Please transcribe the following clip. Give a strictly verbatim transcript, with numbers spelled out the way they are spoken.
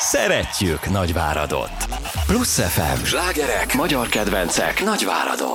Szeretjük Nagyváradot! Plusz ef em, slágerek, magyar kedvencek Nagyváradon.